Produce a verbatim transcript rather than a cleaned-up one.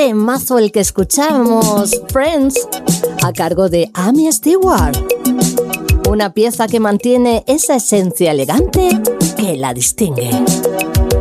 temazo el que escuchamos, Friends, a cargo de Amy Stewart. Una pieza que mantiene esa esencia elegante que la distingue.